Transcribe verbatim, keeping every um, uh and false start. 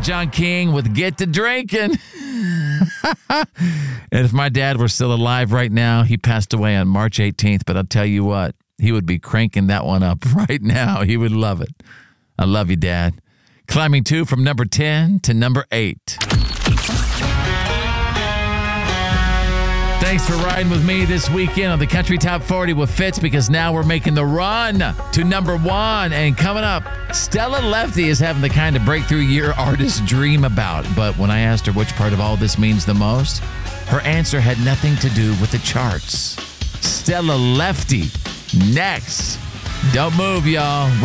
John King with Get to Drinking. And if my dad were still alive right now, he passed away on March eighteenth. But I'll tell you what, he would be cranking that one up right now. He would love it. I love you, Dad. Climbing two from number ten to number eight. Thanks for riding with me this weekend on the Country Top forty with Fitz, because now we're making the run to number one. And coming up, Stella Lefty is having the kind of breakthrough year artists dream about. But when I asked her which part of all this means the most, her answer had nothing to do with the charts. Stella Lefty, next. Don't move, y'all.